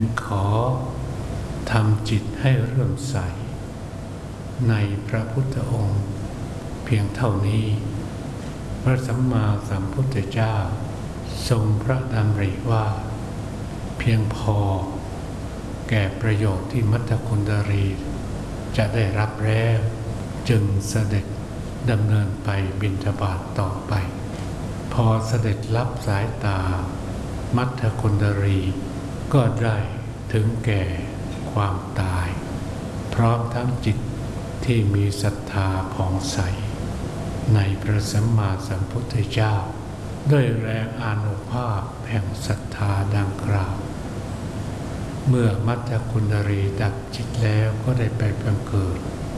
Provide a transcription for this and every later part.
ขอทำจิตให้เลื่อมใสในพระพุทธองค์เพียงเท่านี้พระสัมมาสัมพุทธเจ้าทรงพระดำริว่าเพียงพอแก่ประโยชน์ที่มัทธคุณฑรีจะได้รับแล้วจึงเสด็จดำเนินไปบิณฑบาตต่อไปพอเสด็จรับสายตามัทธคุณฑรีก็ได้ถึงแก่ความตายพร้อมทั้งจิตที่มีศรัทธาผ่องใสในพระสัมมาสัมพุทธเจ้าด้วยแรงอานุภาพแห่งศรัทธาดังกล่าวเมื่อมัทธคุณฑรีดับจิตแล้วก็ได้ไปบังเกิด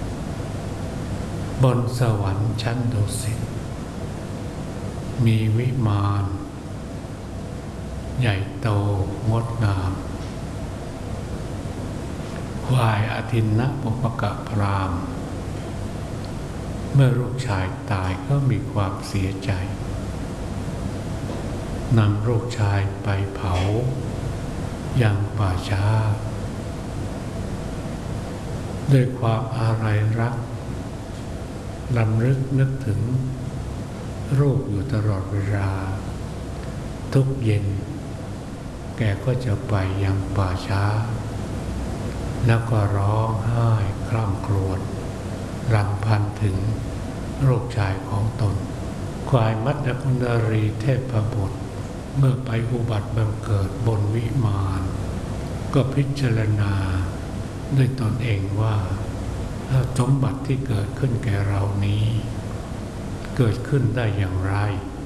บนสวรรค์ชั้นดุสิตมีวิมานใหญ่โตงดงามควายอทินนะปุปกะพราหมณ์เมื่อลูกชายตายก็มีความเสียใจนำลูกชายไปเผายังป่าช้าด้วยความอาลัยรักรำลึกนึกถึงลูกอยู่ตลอดเวลาทุกเย็นแกก็จะไปยังป่าช้าแล้วก็ร้องไห้คร่ำครวญรำพันถึงลูกชายของตนควายมัทธคุณฑรีเทพบุตรเมื่อไปอุบัติบังเกิดบนวิมานก็พิจารณาด้วยตนเองว่าสมบัติที่เกิดขึ้นแก่เรานี้เกิดขึ้นได้อย่างไร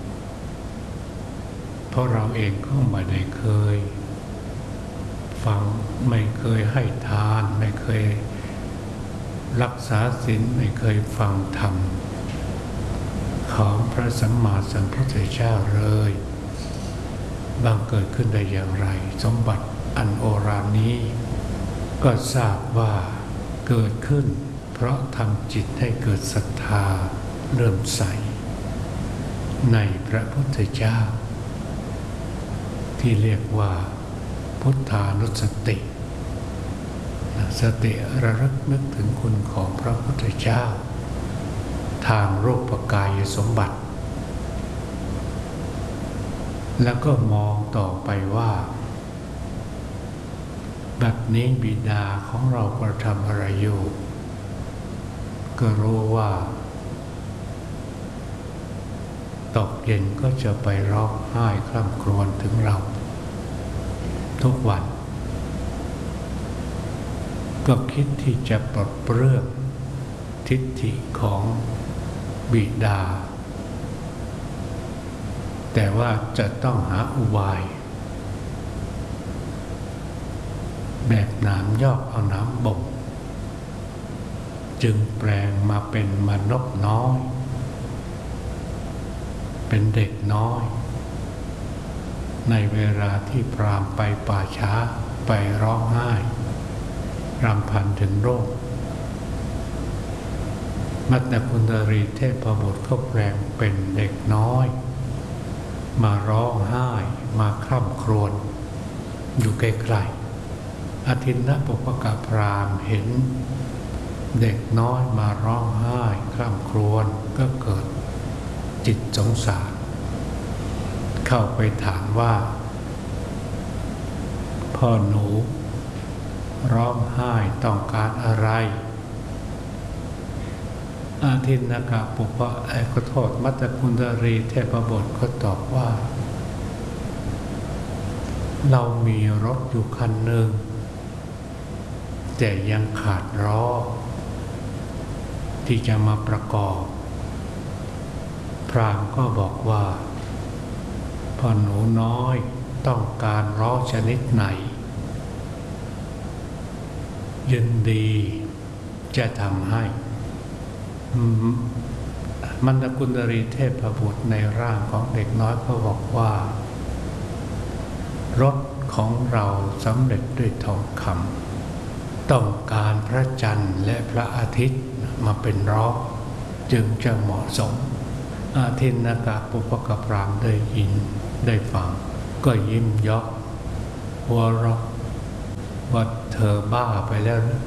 เพราะเราเองก็ไม่ได้เคยฟังไม่เคยให้ทานไม่เคยรักษาศีลไม่เคยฟังธรรมของพระสัมมาสัมพุทธเจ้าเลยบังเกิดขึ้นได้อย่างไรสมบัติอันโอฬารนี้ก็ทราบว่าเกิดขึ้นเพราะทำจิตให้เกิดศรัทธาเลื่อมใสในพระพุทธเจ้าที่เรียกว่าพุทธานุสติสติระลึกนึกถึงคุณของพระพุทธเจ้าทางรูปกายสมบัติแล้วก็มองต่อไปว่าบัดนี้บิดาของเรากระทำอะไรอยู่ก็รู้ว่าตกเย็นก็จะไปร้องไห้คร่ำครวญถึงเราทุกวันก็คิดที่จะปลดเปลื้องทิฏฐิของบิดาแต่ว่าจะต้องหาอุบายแบบน้ำยอกเอาน้ำบ่งจึงแปลงมาเป็นมนุษย์น้อยเป็นเด็กน้อยในเวลาที่พราหมณ์ไปป่าช้าไปร้องไห้รำพันถึงโรคมัทธคุณฑรีเทพบุตรก็แปลงเป็นเด็กน้อยมาร้องไห้มาคร่ำครวญอยู่ใกล้ๆอทินนะปุปกะพราหมณ์เห็นเด็กน้อยมาร้องไห้คร่ำครวญก็เกิดจิตสงสารเข้าไปถามว่าพ่อหนูร้องไห้ต้องการอะไรอาทินนะกะปุปะขอโทษมัทธคุณฑรีเทพบุตรก็ตอบว่าเรามีรถอยู่คันหนึ่งแต่ยังขาดล้อที่จะมาประกอบพราหมณ์ก็บอกว่าพ่อหนูน้อยต้องการล้อชนิดไหนยินดีจะทำให้มัทธคุณฑรีเทพบุตรในร่างของเด็กน้อยก็บอกว่ารถของเราสำเร็จด้วยทองคำต้องการพระจันทร์และพระอาทิตย์มาเป็นล้อจึงจะเหมาะสมอาทินนกะปุปกะพราหมณ์ได้ยินได้ฟังก็ยิ้มเยาะหัวเราะเธอบ้าไปแล้วหรือ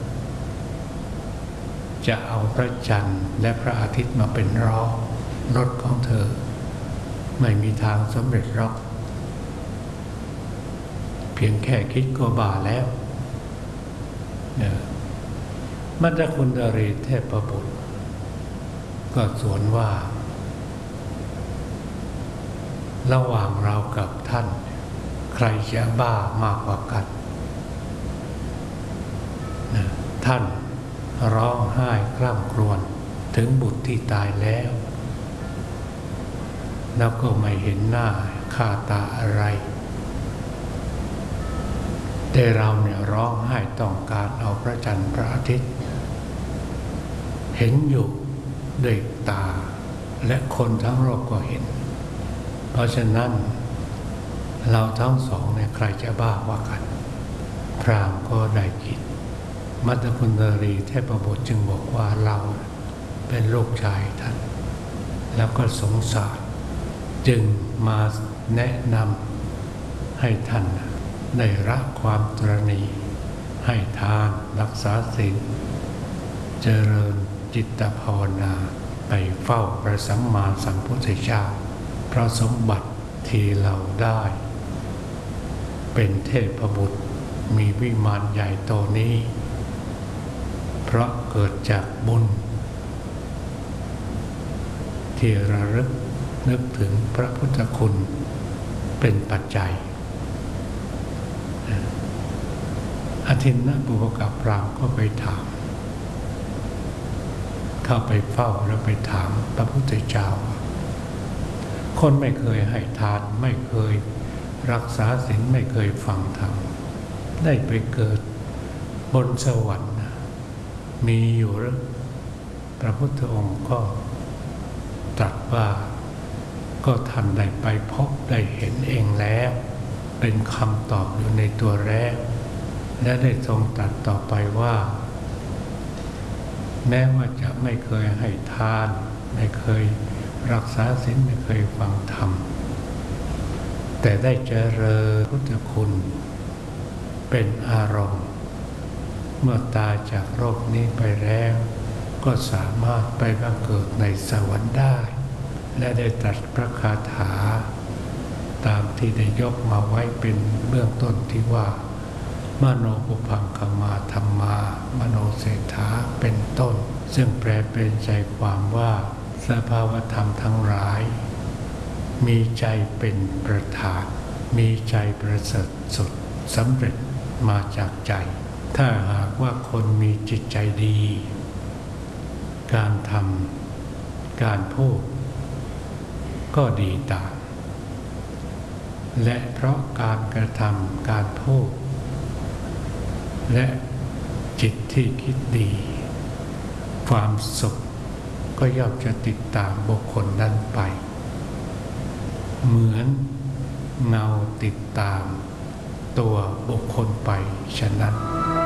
จะเอาพระจันทร์และพระอาทิตย์มาเป็นล้อรถของเธอไม่มีทางสำเร็จหรอกเพียงแค่คิดก็บ้าแล้วมัตตคุณดารีเทพบุตรก็สวนว่าระหว่างเรากับท่านใครจะบ้ามากกว่ากันท่านร้องไห้คร่ำครวญถึงบุตรที่ตายแล้วแล้วก็ไม่เห็นหน้าค่าตาอะไรแต่เราเนี่ยร้องไห้ต้องการเอาพระจันทร์พระอาทิตย์เห็นอยู่ด้วยตาและคนทั้งโลกก็เห็นเพราะฉะนั้นเราทั้งสองเนี่ยใครจะบ้าว่ากันพราหมณ์ก็ได้คิดมัตตคุณดารีเทพบุตรจึงบอกว่าเราเป็นลูกชายท่านแล้วก็สงสารจึงมาแนะนำให้ท่านได้ละความตรณีให้ทานรักษาศีลเจริญจิตภาวนาไปเฝ้าพระสัมมาสัมพุทธเจ้าเพราะสมบัติที่เราได้เป็นเทพบุตรมีวิมานใหญ่โตนี้เพราะเกิดจากบุญที่ระลึกนึกถึงพระพุทธคุณเป็นปัจจัยอทินนะบุพกพราหมณ์ก็ไปถามเข้าไปเฝ้าแล้วไปถามพระพุทธเจ้าคนไม่เคยให้ทานไม่เคยรักษาศีลไม่เคยฟังธรรมได้ไปเกิดบนสวรรค์มีอยู่หรือพระพุทธองค์ก็ตรัสว่าก็ท่านได้ไปพบได้เห็นเองแล้วเป็นคำตอบอยู่ในตัวแรกและได้ทรงตรัสต่อไปว่าแม้ว่าจะไม่เคยให้ทานไม่เคยรักษาศีลไม่เคยฟังธรรมแต่ได้เจริญพุทธคุณเป็นอารมณ์เมื่อตายจากโลกนี้ไปแล้วก็สามารถไปบังเกิดในสวรรค์ได้และได้ตรัสพระคาถาตามที่ได้ยกมาไว้เป็นเบื้องต้นที่ว่ามโนปุพังคมาธัมมามโนเศรษฐาเป็นต้นซึ่งแปลเป็นใจความว่าสภาวธรรมทั้งหลายมีใจเป็นประธานมีใจประเสริฐสุดสำเร็จมาจากใจถ้าหากว่าคนมีจิตใจดีการทำการพูดก็ดีตามและเพราะการกระทำการพูดและจิตที่คิดดีความสุขก็ย่อมจะติดตามบุคคลนั้นไปเหมือนเงาติดตามตัวบุคคลไปฉะนั้น